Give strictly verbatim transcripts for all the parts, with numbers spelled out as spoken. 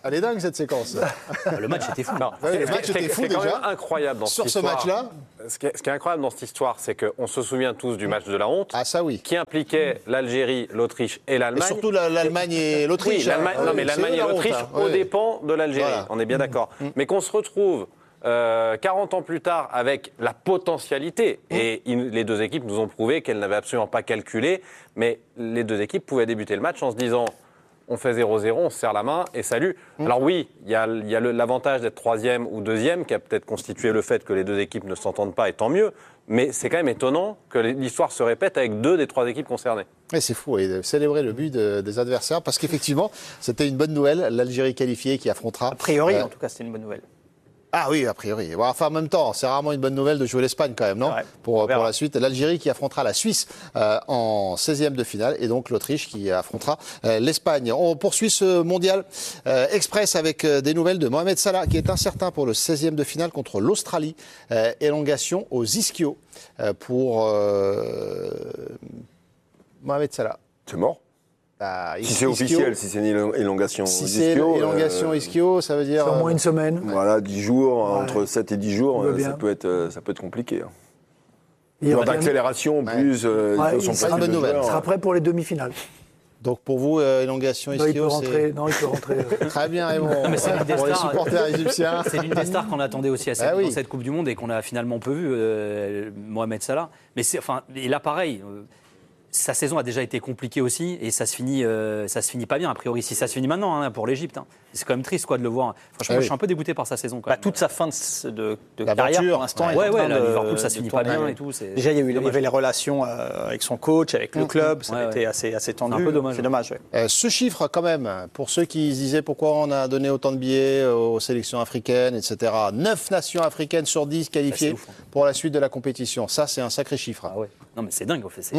Elle est dingue, cette séquence. Le match était fou. Non, Ouais, le match était fou, c'est quand déjà. même incroyable dans Sur cette ce histoire. match-là. Ce qui, est, ce qui est incroyable dans cette histoire, c'est qu'on se souvient tous du match de la honte, Ah, ça oui. qui impliquait l'Algérie, l'Autriche et Et l'Allemagne. surtout la- l'Allemagne et l'Autriche. Oui, l'Allemagne- hein. non, mais C'est l'Allemagne eux, et la honte, l'Autriche hein. aux Ouais. dépens de l'Algérie. Voilà. On est bien d'accord. Mais qu'on se retrouve euh, quarante ans plus tard avec la potentialité, et il- les deux équipes nous ont prouvé qu'elles n'avaient absolument pas calculé, mais les deux équipes pouvaient débuter le match en se disant on fait zéro zéro, on se serre la main et salut. Alors oui, il y a, il y a le- l'avantage d'être troisième ou deuxième qui a peut-être constitué le fait que les deux équipes ne s'entendent pas, et tant mieux, mais c'est quand même étonnant que l'histoire se répète avec deux des trois équipes concernées. Et c'est fou, et de célébrer le but de- des adversaires, parce qu'effectivement, c'était une bonne nouvelle, l'Algérie qualifiée qui affrontera... A priori, euh, en tout cas, c'était une bonne nouvelle. Ah oui, a priori. Bon, enfin, en même temps, c'est rarement une bonne nouvelle de jouer l'Espagne quand même, non Ouais, pour, on verra. pour la suite, l'Algérie qui affrontera la Suisse euh, en seizième de finale, et donc l'Autriche qui affrontera euh, l'Espagne. On poursuit ce mondial euh, express avec euh, des nouvelles de Mohamed Salah, qui est incertain pour le seizième de finale contre l'Australie. Euh, élongation aux ischios euh, pour euh, Mohamed Salah. C'est mort. Ah, Si c'est ischio- officiel, si c'est une élo- élongation Si aux c'est ischios, élongation euh, ischio, ça veut dire... C'est au moins euh, une semaine. Voilà, dix jours, Ouais. entre sept et dix jours, Tout va euh, bien. ça peut être, euh, ça peut être compliqué. hein. Il Genre revient- d'accélération, plus euh, Ouais, ils il sont sera pas une bonne nouvelle. il sera prêt pour les demi-finales. Donc pour vous, euh, élongation Non, il peut ischio, rentrer. c'est... Non, il peut rentrer. euh, Très bien, Raymond. mais c'est une des Pour les stars. supporters égyptiens. C'est l'une des stars qu'on attendait aussi à cette, Ah oui. dans cette Coupe du Monde et qu'on a finalement peu vu, euh, Mohamed Salah. Mais c'est, enfin, et là, pareil, euh, sa saison a déjà été compliquée aussi et ça se finit, euh, ça se finit pas bien, a priori. Si ça se finit maintenant hein, pour l'Égypte, hein. C'est quand même triste quoi, de le voir. Franchement, Ah moi, oui. je suis un peu dégoûté par sa saison. Quand Bah, même. toute sa fin de, de, de L'aventure. carrière, pour l'instant, est Ouais, en ouais, train là, de- Liverpool, ça se de finit pas tourner. bien et tout. c'est- Déjà, il y, a eu, il y dommage. avait les relations euh, avec son coach, avec le club, ça Ouais, a ouais. été assez, assez tendu. un peu dommage. C'est dommage, ouais. Euh, ce chiffre, quand même, pour ceux qui se disaient pourquoi on a donné autant de billets aux sélections africaines, et cetera. neuf nations africaines sur dix qualifiées Bah, c'est ouf, hein. pour la suite de la compétition. Ça, c'est un sacré chiffre. Ah ouais. Non, mais c'est dingue. En fait, c'est- Mmh.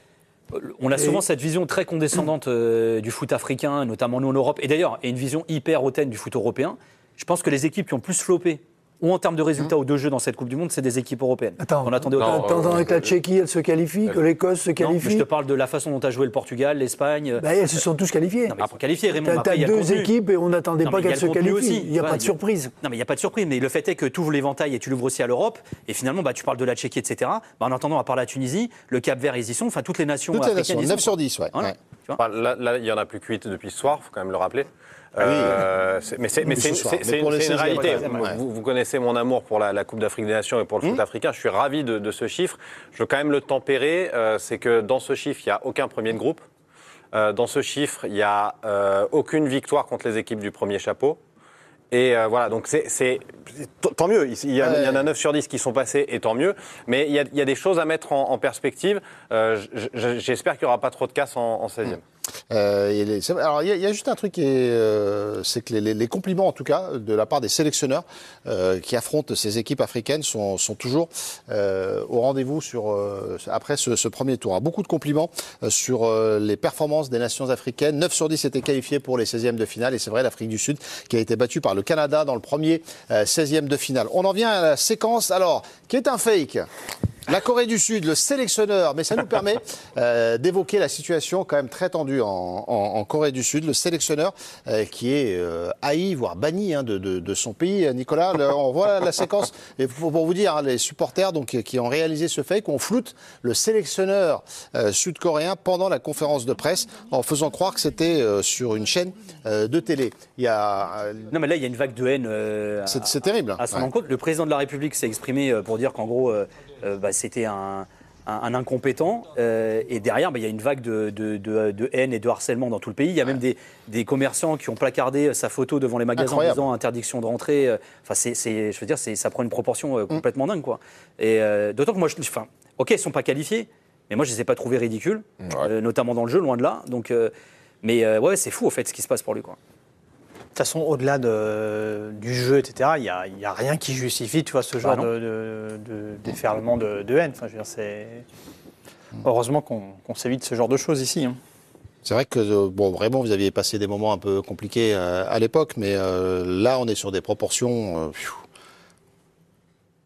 On a souvent cette vision très condescendante euh, du foot africain, notamment nous en Europe, et d'ailleurs, et une vision hyper hautaine du foot européen. Je pense que les équipes qui ont plus floppé, ou en termes de résultats ou de jeux dans cette Coupe du Monde, c'est des équipes européennes. Attends, On attendait autant. Non, T'entends euh, avec la Tchéquie, elle se qualifie, que l'Écosse se Non, mais qualifie. je te parle de la façon dont a joué le Portugal, l'Espagne. Bah, elles se sont tous qualifiées. Non, mais ils sont qualifiés, Raymond. T'as mais après, t'as il y a le deux contenu. équipes et on n'attendait Non, pas mais il y a qu'elles se le contenu qualifient. aussi. Il n'y a Ouais, pas de il y a- surprise. Non, mais il n'y a pas de surprise. Mais le fait est que tu ouvres l'éventail et tu l'ouvres aussi à l'Europe. Et finalement, bah, tu parles de la Tchéquie, et cetera. Bah, en attendant, à part la Tunisie, le Cap-Vert, ils y sont. Enfin, toutes les nations Toutes les africaines. nations, y sont, neuf sur dix, ouais. Voilà. Ouais. Tu vois Enfin, là, là, il n'y en a plus que huit depuis ce soir, il faut quand même le rappeler. Ah oui. Euh, c'est- mais c'est mais Oui, c'est- ce soir. c'est- Mais c'est pour une, les c'est une seizième, réalité. ouais. Vous, vous connaissez mon amour pour la, la Coupe d'Afrique des Nations et pour le foot africain. Je suis ravi de, de ce chiffre. Je veux quand même le tempérer. euh, c'est que dans ce chiffre, il n'y a aucun premier de groupe. Euh, dans ce chiffre, il n'y a euh, aucune victoire contre les équipes du premier chapeau. Et euh, voilà, donc c'est, c'est t- tant mieux. Il y, a, Ouais. il y en a neuf sur dix qui sont passés, et tant mieux. Mais il y a, il y a des choses à mettre en, en perspective. Euh, j- j- j'espère qu'il n'y aura pas trop de casse en, en seizième. Euh, et les- c'est- alors, il y, a- il y a juste un truc qui est, euh, c'est que les, les- les compliments, en tout cas, de la part des sélectionneurs euh, qui affrontent ces équipes africaines sont, sont toujours euh, au rendez-vous sur, euh, après ce, ce premier tour. Hein. Beaucoup de compliments euh, sur euh, les performances des nations africaines. neuf sur dix étaient qualifiés pour les seizièmes de finale. Et c'est vrai, l'Afrique du Sud qui a été battue par le Canada dans le premier euh, seizième de finale. On en vient à la séquence, alors, qui est un fake. La Corée du Sud, le sélectionneur, mais ça nous permet euh, d'évoquer la situation quand même très tendue en, en, en Corée du Sud. Le sélectionneur euh, qui est euh, haï, voire banni hein, de, de, de son pays. Nicolas, le, on voit la séquence. Et pour, pour vous dire, hein, les supporters donc, qui ont réalisé ce fake, on floute le sélectionneur euh, sud-coréen pendant la conférence de presse en faisant croire que c'était euh, sur une chaîne euh, de télé. Il y a, euh, Non, mais là, il y a une vague de haine. euh, c'est, à- c'est terrible. À son Ouais. encontre, le président de la République s'est exprimé euh, pour dire qu'en gros, euh, euh, bah, c'était un, un- un incompétent. euh, et derrière, bah, il y a une vague de, de- de- de haine et de harcèlement dans tout le pays. Il y a même des, des commerçants qui ont placardé sa photo devant les magasins Incroyable. en disant interdiction de rentrer. euh, Enfin, c'est, c'est- je veux dire, c'est, ça prend une proportion euh, complètement dingue, quoi. Et euh, d'autant que moi, je, enfin, ok, ils sont pas qualifiés, mais moi, je les ai pas trouvés ridicules, euh, notamment dans le jeu, loin de là. Donc, euh, mais euh, ouais, c'est fou, au fait, ce qui se passe pour lui, quoi. De toute façon, au-delà de, du jeu, et cetera, il n'y a, il y a rien qui justifie tu vois, ce genre non. de, de, de déferlement de, de haine. Enfin, je veux dire, c'est... Heureusement qu'on, qu'on s'évite ce genre de choses ici. Hein. C'est vrai que, euh, bon, vraiment, vous aviez passé des moments un peu compliqués euh, à l'époque, mais euh, là, on est sur des proportions. euh, pfiou.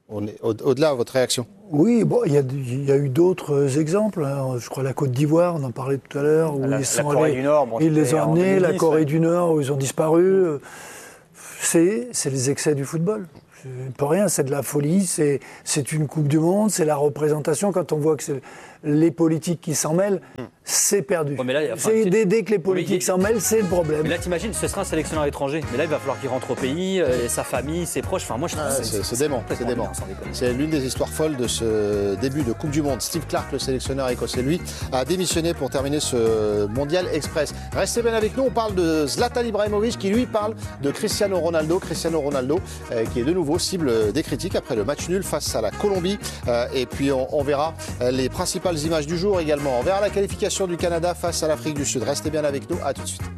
On est au- au-delà, votre réaction? Oui, bon, il y, a- il y a eu d'autres exemples. hein. Je crois la Côte d'Ivoire, on en parlait tout à l'heure, où La- la ils sont Corée allés- du Nord, bon, ils les c'était ont en amenés, deux la mille dix, Corée ouais. du Nord, où ils ont disparu. C'est, c'est les excès du football. C'est pas rien, c'est de la folie, c'est, c'est une Coupe du Monde, c'est la représentation. Quand on voit que c'est les politiques qui s'en mêlent, c'est perdu. Ouais, mais là, enfin, c'est tu- dès, dès que les mais politiques il- s'en mêlent, c'est le problème. Mais là, t'imagines, ce sera un sélectionneur étranger. Mais là, il va falloir qu'il rentre au pays, euh, et sa famille, ses proches. Enfin, moi, je trouve Ah, que c'est c'est dément, c'est complètement dément. délire, sans déconner. C'est l'une des histoires folles de ce début de Coupe du Monde. Steve Clark, le sélectionneur écossais, lui, a démissionné pour terminer ce Mondial Express. Restez bien avec nous, on parle de Zlatan Ibrahimovic qui, lui, parle de Cristiano Ronaldo. Cristiano Ronaldo euh, qui est de nouveau cible des critiques après le match nul face à la Colombie. Euh, et puis, on, on verra euh, les principales images du jour également. On verra la qualification du Canada face à l'Afrique du Sud. Restez bien avec nous, à tout de suite.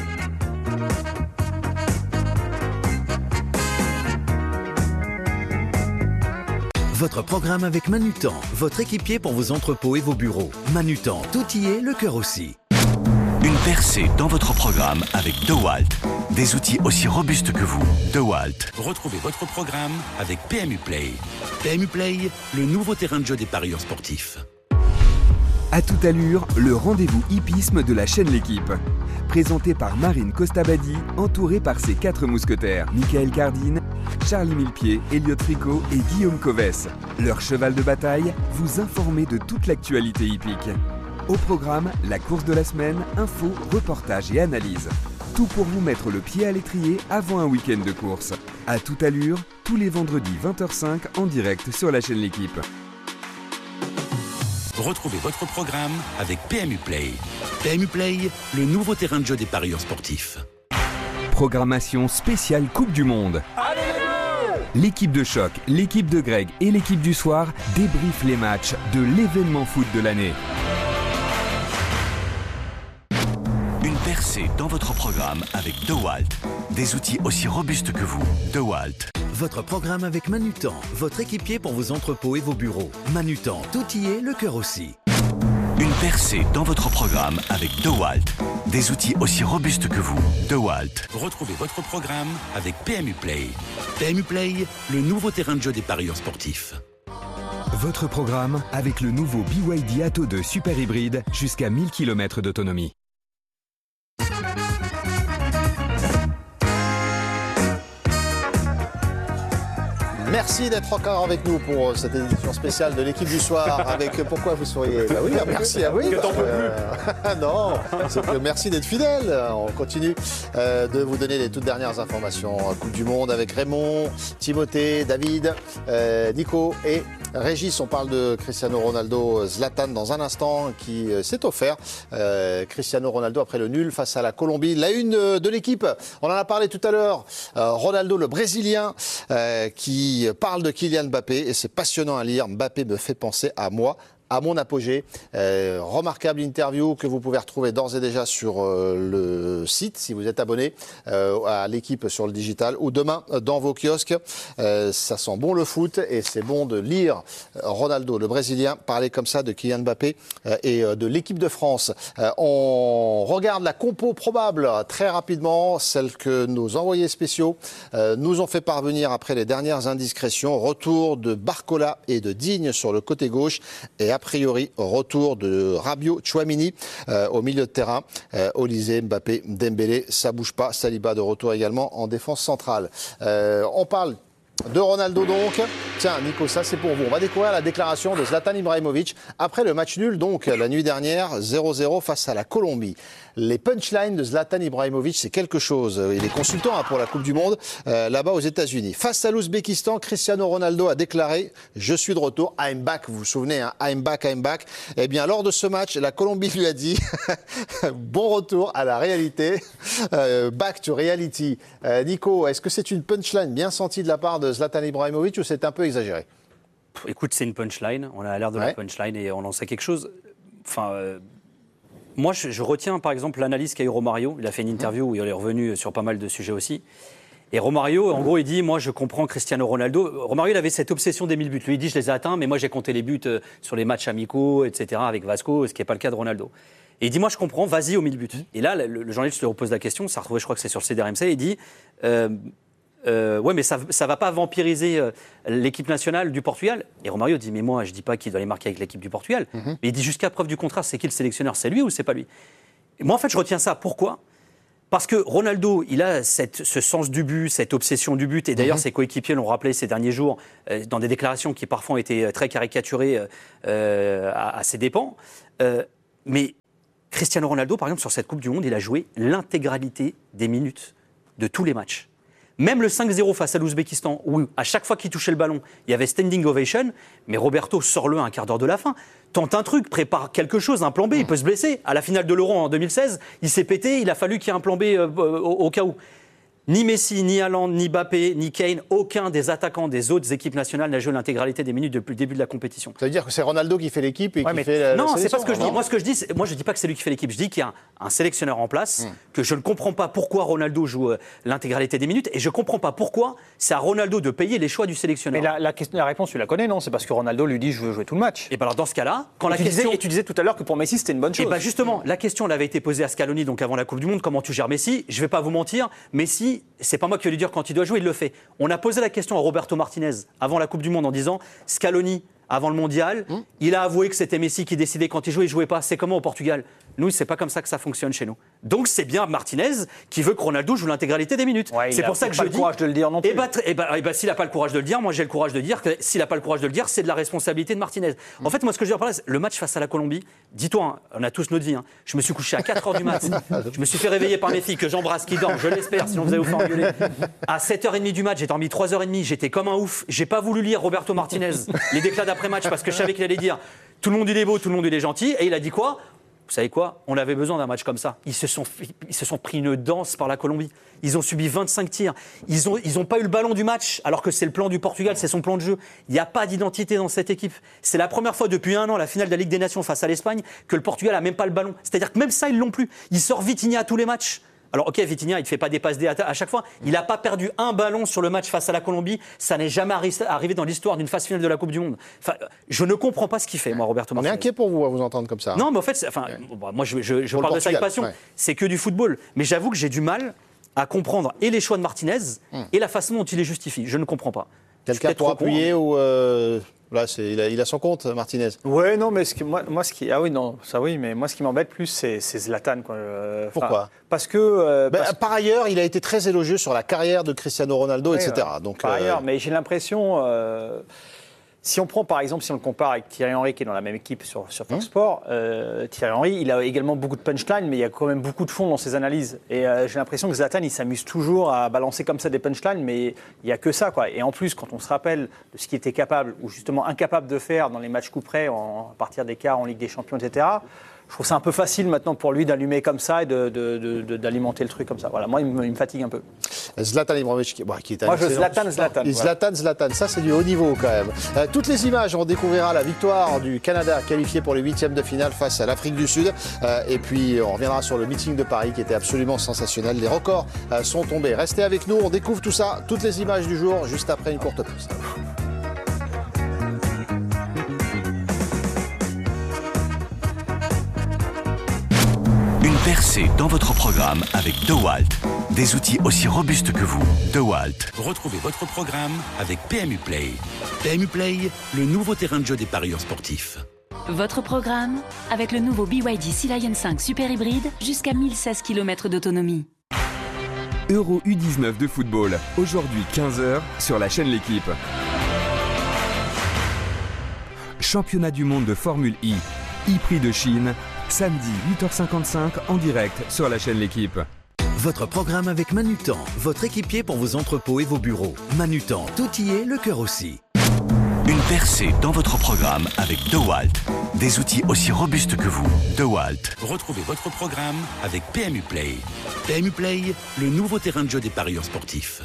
Votre programme avec Manutan, votre équipier pour vos entrepôts et vos bureaux. Manutan, tout y est, le cœur aussi. Une percée dans votre programme avec DeWalt. Des outils aussi robustes que vous. DeWalt. Retrouvez votre programme avec P M U Play. P M U Play, le nouveau terrain de jeu des parieurs sportifs. À toute allure, le rendez-vous hippisme de la chaîne L'équipe. Présenté par Marine Costabadi, entourée par ses quatre mousquetaires, Michael Cardine, Charlie Millepied, Elliot Tricot et Guillaume Covès. Leur cheval de bataille, vous informer de toute l'actualité hippique. Au programme, la course de la semaine, infos, reportages et analyses. Tout pour vous mettre le pied à l'étrier avant un week-end de course. À toute allure, tous les vendredis vingt heures cinq en direct sur la chaîne L'équipe. Retrouvez votre programme avec P M U Play. P M U Play, le nouveau terrain de jeu des parieurs sportifs. Programmation spéciale Coupe du Monde. L'équipe de choc, l'équipe de Greg et l'équipe du soir débriefent les matchs de l'événement foot de l'année. Une percée dans votre programme avec DeWalt. Des outils aussi robustes que vous. DeWalt. Votre programme avec Manutan, votre équipier pour vos entrepôts et vos bureaux. Manutan, tout y est, le cœur aussi. Une percée dans votre programme avec DeWalt. Des outils aussi robustes que vous. DeWalt. Retrouvez votre programme avec P M U Play. P M U Play, le nouveau terrain de jeu des parieurs sportifs. Votre programme avec le nouveau B Y D Atto deux Super Hybride jusqu'à mille kilomètres d'autonomie. Merci d'être encore avec nous pour cette édition spéciale de l'équipe du soir. Avec pourquoi vous souriez? Bah oui, merci à vous. Que t'en peux Euh, non, c'est que merci d'être fidèle. On continue euh, de vous donner les toutes dernières informations. Coupe du Monde avec Raymond, Timothée, David, euh, Nico et Régis. On parle de Cristiano Ronaldo, Zlatan dans un instant qui euh, s'est offert. Euh, Cristiano Ronaldo après le nul face à la Colombie. La une euh, de l'équipe, on en a parlé tout à l'heure. Euh, Ronaldo, le Brésilien, euh, qui parle de Kylian Mbappé et c'est passionnant à lire. Mbappé me fait penser à moi, à mon apogée. Euh, remarquable interview que vous pouvez retrouver d'ores et déjà sur euh, le site si vous êtes abonné euh, à l'équipe sur le digital ou demain euh, dans vos kiosques. Euh, ça sent bon le foot et c'est bon de lire Ronaldo, le Brésilien, parler comme ça de Kylian Mbappé euh, et euh, de l'équipe de France. Euh, on regarde la compo probable très rapidement, celle que nos envoyés spéciaux euh, nous ont fait parvenir après les dernières indiscrétions. Retour de Barcola et de Digne sur le côté gauche et a priori retour de Rabiot, Tchouaméni euh, au milieu de terrain. Euh, Olysée, Mbappé, Dembélé, ça bouge pas. Saliba de retour également en défense centrale. Euh, on parle de Ronaldo donc. Tiens, Nico, ça c'est pour vous. On va découvrir la déclaration de Zlatan Ibrahimovic après le match nul, donc la nuit dernière, zéro zéro face à la Colombie. Les punchlines de Zlatan Ibrahimovic, c'est quelque chose. Il est consultant hein, pour la Coupe du Monde euh, là-bas aux États-Unis. Face à l'Ouzbékistan, Cristiano Ronaldo a déclaré « Je suis de retour, I'm back ». Vous vous souvenez, hein, I'm back, I'm back. Eh bien, lors de ce match, la Colombie lui a dit « Bon retour à la réalité, euh, back to reality euh, ». Nico, est-ce que c'est une punchline bien sentie de la part de Zlatan Ibrahimovic ou c'est un peu exagéré? Écoute, c'est une punchline. On a l'air de Ouais. la punchline et on en sait quelque chose. Enfin, euh, moi, je, je retiens par exemple l'analyse qu'a eu Romario. Il a fait une interview où il est revenu sur pas mal de sujets aussi. Et Romario, en gros, il dit, moi, je comprends Cristiano Ronaldo. Romario, il avait cette obsession des mille buts. Lui, il dit, je les ai atteints, mais moi, j'ai compté les buts euh, sur les matchs amicaux, et cetera, avec Vasco, ce qui n'est pas le cas de Ronaldo. Et il dit, moi, je comprends, vas-y aux mille buts. Et là, le, le journaliste lui repose la question, ça a retrouvé, je crois que c'est sur le C D R M C, il dit, euh, Euh, ouais, mais ça ne va pas vampiriser euh, l'équipe nationale du Portugal. Et Romario dit, mais moi, je ne dis pas qu'il doit les marquer avec l'équipe du Portugal. Mm-hmm. Mais il dit, jusqu'à preuve du contraire, c'est qui le sélectionneur? C'est lui ou c'est pas lui? Et moi, en fait, je retiens ça. Pourquoi? Parce que Ronaldo, il a cette, ce sens du but, cette obsession du but. Et d'ailleurs, mm-hmm. ses coéquipiers l'ont rappelé ces derniers jours euh, dans des déclarations qui parfois ont été très caricaturées euh, à, à ses dépens. Euh, mais Cristiano Ronaldo, par exemple, sur cette Coupe du Monde, il a joué l'intégralité des minutes de tous les matchs. Même le cinq zéro face à l'Ouzbékistan, où à chaque fois qu'il touchait le ballon, il y avait standing ovation, mais Roberto sort-le à un quart d'heure de la fin. Tente un truc, prépare quelque chose, un plan B, il peut se blesser. À la finale de l'Euro en deux mille seize, il s'est pété, il a fallu qu'il y ait un plan B euh, au, au cas où. Ni Messi, ni Haaland, ni Mbappé, ni Kane, aucun des attaquants des autres équipes nationales n'a joué l'intégralité des minutes depuis le début de la compétition. Ça veut dire que c'est Ronaldo qui fait l'équipe et ouais, qui fait la, non, la c'est pas ce que je dis. non Moi, ce que je dis, c'est, moi, je dis pas que c'est lui qui fait l'équipe. Je dis qu'il y a un, un sélectionneur en place, mm. que je ne comprends pas pourquoi Ronaldo joue euh, l'intégralité des minutes, et je comprends pas pourquoi c'est à Ronaldo de payer les choix du sélectionneur. Mais la, la, question, la réponse, tu la connais, non? C'est parce que Ronaldo lui dit je veux jouer tout le match. Et ben alors dans ce cas-là, quand et la tu question, disais, et tu disais tout à l'heure que pour Messi c'était une bonne chose. Et ben justement, la question elle avait été posée à Scaloni donc avant la Coupe du Monde. Comment tu gères Messi? Je vais pas vous mentir, Messi, c'est pas moi qui vais lui dire quand il doit jouer, il le fait. On a posé la question à Roberto Martinez avant la Coupe du Monde en disant Scaloni, avant le mondial, mmh. il a avoué que c'était Messi qui décidait quand il jouait, il jouait pas. C'est comment au Portugal? Nous, c'est pas comme ça que ça fonctionne chez nous. Donc c'est bien Martinez qui veut que Ronaldo joue l'intégralité des minutes. Ouais, c'est pour ça que je dis. Il n'a pas le courage de le dire non plus. Et bah, et bah, et bah, s'il n'a pas le courage de le dire, moi j'ai le courage de dire que s'il n'a pas le courage de le dire, c'est de la responsabilité de Martinez. Mmh. En fait, moi ce que je veux dire par là, c'est le match face à la Colombie. Dis-toi, hein, on a tous notre vie. Hein. Je me suis couché à quatre heures du mat. Je me suis fait réveiller par mes filles que j'embrasse, qui dorment. Je l'espère. Sinon vous allez vous faire engueuler. À sept heures trente du match, j'ai dormi trois heures trente. J'étais comme un ouf. J'ai pas voulu lire Roberto Martinez les déclats d'après match parce que je savais qu'il allait dire tout le monde il est beau, tout le monde il est gentil, et il a dit quoi? Vous savez quoi? On avait besoin d'un match comme ça. Ils se sont, ils se sont pris une danse par la Colombie. Ils ont subi vingt-cinq tirs. Ils n'ont ils ont pas eu le ballon du match, alors que c'est le plan du Portugal, c'est son plan de jeu. Il n'y a pas d'identité dans cette équipe. C'est la première fois depuis un an, la finale de la Ligue des Nations face à l'Espagne, que le Portugal n'a même pas le ballon. C'est-à-dire que même ça, ils l'ont plus. Il sort Vitinha à tous les matchs. Alors ok, Vitinha, il ne fait pas des passes D à chaque fois. Il n'a pas perdu un ballon sur le match face à la Colombie. Ça n'est jamais arrivé dans l'histoire d'une phase finale de la Coupe du Monde. Enfin, je ne comprends pas ce qu'il fait, moi, Roberto Martinez. On est inquiet pour vous à vous entendre comme ça. Non, mais en fait, enfin, ouais. moi, je, je, je parle de ça avec passion. Ouais. C'est que du football. Mais j'avoue que j'ai du mal à comprendre et les choix de Martinez hum. et la façon dont il les justifie. Je ne comprends pas. Quelqu'un pour appuyer ou euh, là, c'est, il, a, il a son compte, Martinez. Ouais, non, mais ce qui, moi, moi, ce qui, ah oui, non, ça oui, mais moi, ce qui m'embête plus, c'est, c'est Zlatan, quoi. Euh, Pourquoi? Parce que. Euh, ben, parce... Par ailleurs, il a été très élogieux sur la carrière de Cristiano Ronaldo, ouais, et cetera. Ouais, Donc, par euh... ailleurs, mais j'ai l'impression. Euh, Si on prend par exemple, si on le compare avec Thierry Henry qui est dans la même équipe sur, sur Fox mmh. Sport, euh, Thierry Henry, il a également beaucoup de punchlines, mais il y a quand même beaucoup de fond dans ses analyses. Et euh, j'ai l'impression que Zlatan, il s'amuse toujours à balancer comme ça des punchlines, mais il n'y a que ça, quoi. Et en plus, quand on se rappelle de ce qu'il était capable, ou justement incapable de faire dans les matchs coup près, en, à partir des quarts en Ligue des Champions, et cetera, je trouve ça un peu facile maintenant pour lui d'allumer comme ça et de, de, de, de, d'alimenter le truc comme ça. Voilà, moi, il me, il me fatigue un peu. Zlatan Ibrahimovic, qui, bon, qui est un Moi, je Zlatan, Zlatan. Et Zlatan, Zlatan, ça c'est du haut niveau quand même. Euh, toutes les images, on découvrira la victoire du Canada qualifié pour les huitièmes de finale face à l'Afrique du Sud. Euh, et puis, on reviendra sur le meeting de Paris qui était absolument sensationnel. Les records euh, sont tombés. Restez avec nous, on découvre tout ça, toutes les images du jour, juste après une courte pause. Percez dans votre programme avec DeWalt. Des outils aussi robustes que vous. DeWalt. Retrouvez votre programme avec P M U Play. P M U Play, le nouveau terrain de jeu des parieurs sportifs. Votre programme avec le nouveau B Y D Sea Lion cinq Super Hybride jusqu'à mille seize kilomètres d'autonomie. Euro U dix-neuf de football. Aujourd'hui quinze heures sur la chaîne L'Équipe. Championnat du monde de Formule I. E-Prix de Chine. Samedi, huit heures cinquante-cinq, en direct sur la chaîne L'Équipe. Votre programme avec Manutan, votre équipier pour vos entrepôts et vos bureaux. Manutan, tout y est, le cœur aussi. Une percée dans votre programme avec DeWalt. Des outils aussi robustes que vous. DeWalt. Retrouvez votre programme avec P M U Play. P M U Play, le nouveau terrain de jeu des parieurs sportifs.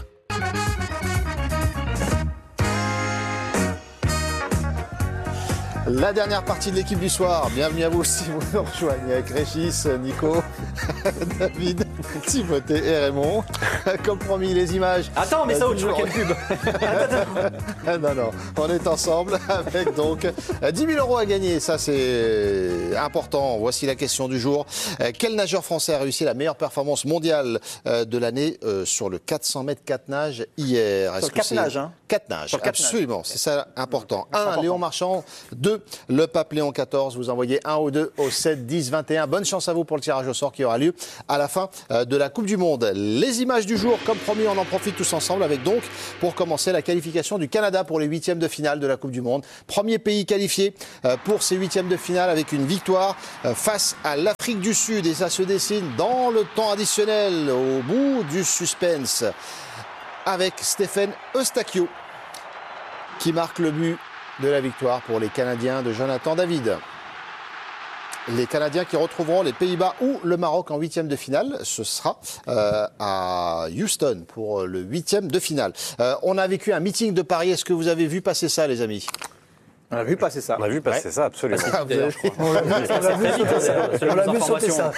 La dernière partie de l'équipe du soir. Bienvenue à vous si vous nous rejoignez avec Régis, Nico, David Timothée et Raymond. Comme promis, les images. Attends, mais ça, autre chose, quelle pub. Non, non, on est ensemble avec donc dix mille euros à gagner. Ça, c'est important. Voici la question du jour. Quel nageur français a réussi la meilleure performance mondiale de l'année sur le quatre cents mètres quatre nages hier? Sur le quatre nages, hein. quatre nages, Sur le quatre absolument. C'est ça important. un, important. Léon Marchand. deux, le pape Léon quatorze. Vous envoyez un ou deux au sept, dix, vingt et un. Bonne chance à vous pour le tirage au sort qui aura lieu à la fin de la Coupe du Monde. Les images du jour, comme promis, on en profite tous ensemble avec donc, pour commencer, la qualification du Canada pour les huitièmes de finale de la Coupe du Monde. Premier pays qualifié pour ces huitièmes de finale avec une victoire face à l'Afrique du Sud. Et ça se dessine dans le temps additionnel, au bout du suspense, avec Stéphane Eustáquio qui marque le but de la victoire pour les Canadiens de Jonathan David. Les Canadiens qui retrouveront les Pays-Bas ou le Maroc en huitième de finale. Ce sera euh, à Houston pour le huitième de finale. Euh, on a vécu un meeting de Paris. Est-ce que vous avez vu passer ça, les amis? On a vu passer ça. On a vu passer Ouais. ça, absolument. Ah, vous avez- On l'a vu, on l'a vu sauter ça. On l'a vu sauter ça.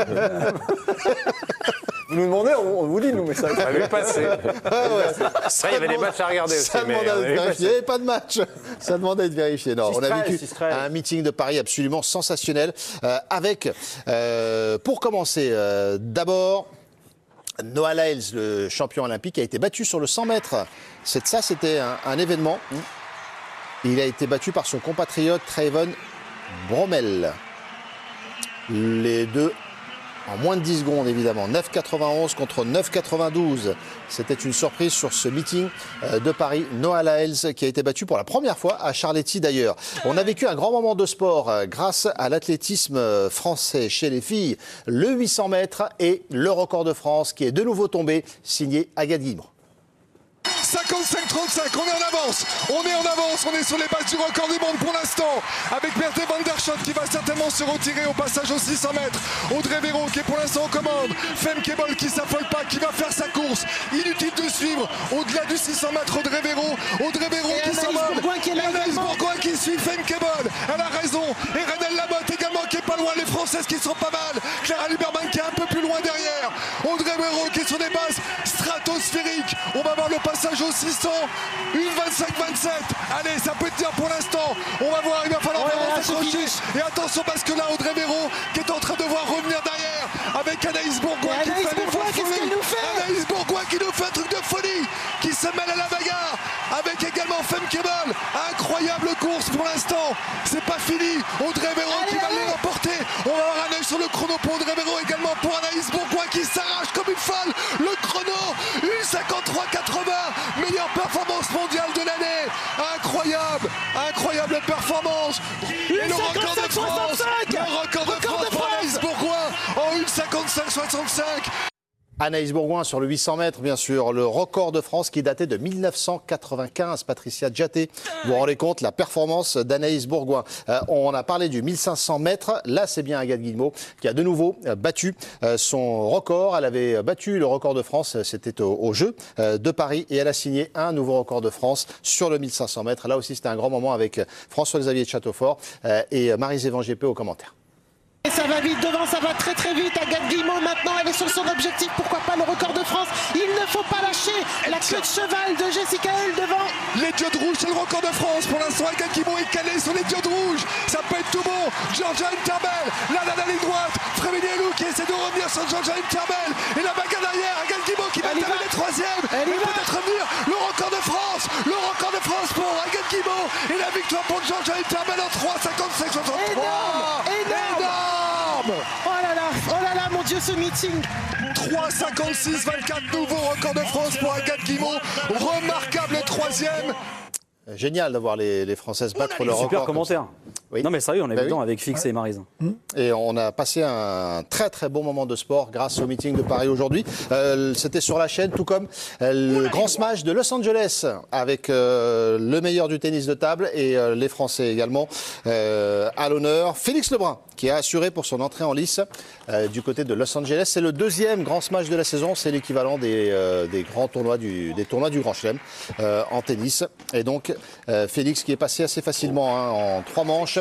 Vous nous demandez, on, on vous dit, nous, mais ça. On a vu passer. Ça, il y avait des matchs à regarder aussi. Ça mais demande à on a être vu vérifié. Il passer. n'y avait pas de match. Ça demandait à être vérifié. Non, Six on a treize, vécu six treize. un meeting de Paris absolument sensationnel. Euh, avec, euh, pour commencer, euh, d'abord, Noah Lyles, le champion olympique, a été battu sur le cent mètres. C'est, ça, c'était un, un événement. Il a été battu par son compatriote Trayvon Bromell. Les deux en moins de dix secondes, évidemment. neuf quatre-vingt-onze contre neuf quatre-vingt-douze. C'était une surprise sur ce meeting de Paris. Noah Lyles qui a été battu pour la première fois à Charletti d'ailleurs. On a vécu un grand moment de sport grâce à l'athlétisme français chez les filles. Le huit cents mètres et le record de France qui est de nouveau tombé, signé Agathe Guimard. cinquante-cinq trente-cinq, on est en avance, on est en avance, on est sur les bases du record du monde pour l'instant, avec Berthe van der Schot qui va certainement se retirer au passage aux six cents mètres, Audrey Véro qui est pour l'instant aux commandes, Femke Bol qui s'affole pas, qui va faire sa course, inutile de suivre, au-delà du six cents mètres, Audrey Véro, Audrey Véro qui s'en va, et Anaïs Bourgoin qui suit Femke Bol, elle a raison, et Renelle Lamotte également qui est pas loin, les Françaises qui sont pas mal, Clara Luberman qui est un peu plus loin derrière, Audrey Véro qui est sur des bases stratosphériques, on va voir le passage aux six cents, une vingt-cinq vingt-sept. Allez, ça peut tenir pour l'instant. On va voir, il va falloir vraiment s'accrocher. Et attention parce que là, Audrey Véro qui est en train de voir revenir derrière avec Anaïs Bourgoin qui fait des fois folie. Anaïs Bourgoin qui nous fait un truc de folie, qui se mêle à la bagarre avec également Femke Bol. Incroyable course pour l'instant. C'est pas fini. Audrey Véro qui va les remporter. On va avoir un œil sur le chrono pour Audrey Véro, également pour Anaïs Bourgoin qui s'arrache comme une folle. Le chrono, une cinquante-trois quatre-vingts. Meilleure performance mondiale de l'année. Incroyable, incroyable performance. Et le record de France, le record de France pour Anaïs Bourgoin en une cinquante-cinq soixante-cinq. Anaïs Bourgoin sur le huit cents mètres, bien sûr. Le record de France qui datait de mille neuf cent quatre-vingt-quinze. Patricia Djaté, vous vous rendez compte, la performance d'Anaïs Bourgoin. Euh, on a parlé du mille cinq cents mètres. Là, c'est bien Agathe Guillemot qui a de nouveau euh, battu euh, son record. Elle avait battu le record de France, c'était au, au Jeux euh, de Paris. Et elle a signé un nouveau record de France sur le mille cinq cents mètres. Là aussi, c'était un grand moment avec François-Xavier de Châteaufort euh, et Marie-Zévan G P aux commentaires. Et ça va vite devant, ça va très très vite. Agathe Guillemot maintenant, elle est sur son objectif. Pourquoi pas le record de France? Il ne faut pas lâcher la queue de cheval de Jessica Hull devant. Les diodes rouges, c'est le record de France. Pour l'instant, Agathe Guillemot est calée sur les diodes rouges. Ça peut être tout bon. Georgia Interbell, là, là, la ligne droite. Frémélie Elou qui essaie de revenir sur Georgia Interbell. Et la bagarre derrière, Agathe Guillemot qui va Elle y terminer va. troisième. Elle y Et va. peut-être revenir le record de France. Le record de France pour Agathe Guillemot. Et la victoire pour Georgia Interbell en trois cinquante-cinq soixante-trois. Énorme, énorme. Énorme. Oh là là, oh là là, mon Dieu, ce meeting. trois cinquante-six vingt-quatre, nouveau record de France pour Agathe Guillemot. Remarquable troisième. Génial d'avoir les, les Françaises battre le record. Super commentaire. Oui. Non, mais sérieux, on est Bah dedans oui. avec Fix et Maryse. Et on a passé un très très bon moment de sport grâce au meeting de Paris aujourd'hui. Euh, C'était sur la chaîne, tout comme euh, le grand smash de Los Angeles avec euh, le meilleur du tennis de table et euh, les Français également euh, à l'honneur. Félix Lebrun qui a assuré pour son entrée en lice euh, du côté de Los Angeles. C'est le deuxième grand smash de la saison. C'est l'équivalent des, euh, des grands tournois du, des tournois du Grand Chelem euh, en tennis. Et donc euh, Félix qui est passé assez facilement hein, en trois manches.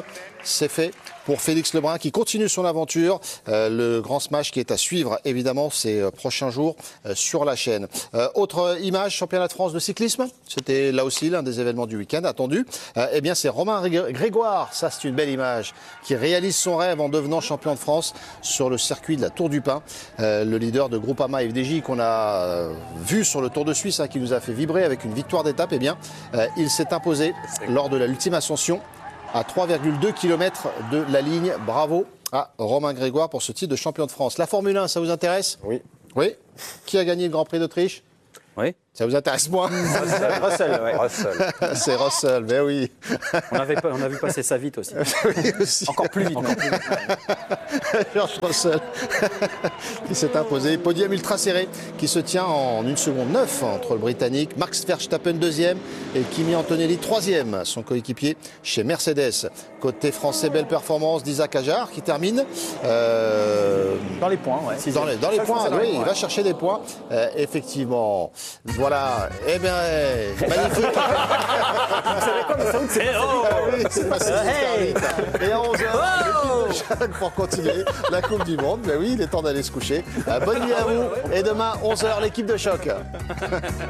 c'est fait pour Félix Lebrun qui continue son aventure. Euh, le grand smash qui est à suivre évidemment ces euh, prochains jours euh, sur la chaîne. Euh, autre image, championnat de France de cyclisme. C'était là aussi l'un des événements du week-end attendu. Euh, eh bien c'est Romain Grégoire, ça c'est une belle image, qui réalise son rêve en devenant champion de France sur le circuit de la Tour du Pin. Euh, le leader de Groupama F D J qu'on a euh, vu sur le Tour de Suisse, hein, qui nous a fait vibrer avec une victoire d'étape, eh bien euh, il s'est imposé lors de la l'ultime ascension à trois virgule deux kilomètres de la ligne. Bravo à Romain Grégoire pour ce titre de champion de France. La Formule un, ça vous intéresse? Oui. Oui. Qui a gagné le Grand Prix d'Autriche? Oui. Ça vous intéresse moins? Russell, Russell, ouais. Russell. C'est Russell, mais oui. On, avait pas, on a vu passer ça vite aussi. Oui, aussi. Encore plus vite. Encore plus vite. George Russell qui s'est imposé. Podium ultra serré qui se tient en une seconde neuf entre le Britannique Max Verstappen deuxième et Kimi Antonelli troisième, son coéquipier chez Mercedes. Côté français, belle performance d'Isaac Ajar qui termine euh, Dans les points, ouais. dans les, dans les Ça, je pense points. que c'est dans Oui, les il points, va ouais. chercher des points. Euh, effectivement. Voilà. Eh bien, eh, magnifique. Vous savez quoi, mais ça, c'est Oui, c'est passé super vite. Et à onze heures, pour continuer la Coupe du Monde. Mais oui, il est temps d'aller se coucher. Euh, Bonne nuit à vous. Et demain, onze heures, l'équipe de choc.